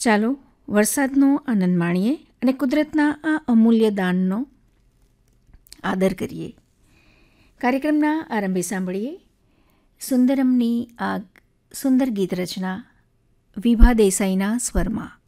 ચાલો વરસાદનો આનંદ માણીએ અને કુદરતના આ અમૂલ્ય દાનનો આદર કરીએ. કાર્યક્રમના આરંભે સાંભળીએ સુંદરમની આ સુંદર ગીત રચના વિભા દેસાઈના સ્વરમાં.